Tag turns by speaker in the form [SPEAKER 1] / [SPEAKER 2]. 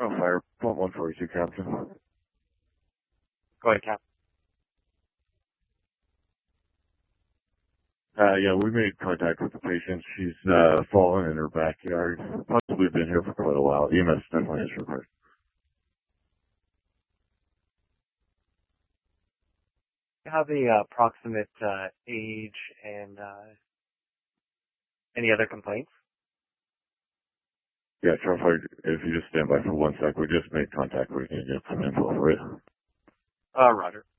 [SPEAKER 1] on fire. Point 142, Captain.
[SPEAKER 2] Go ahead, Cap.
[SPEAKER 1] Yeah, we made contact with the patient. She's fallen in her backyard. Possibly been here for quite a while. EMS definitely is required.
[SPEAKER 2] Do you have the approximate age and any other complaints?
[SPEAKER 1] Yeah, Charles, if you just stand by for 1 sec, we just made contact. We can get some info for it.
[SPEAKER 2] Roger.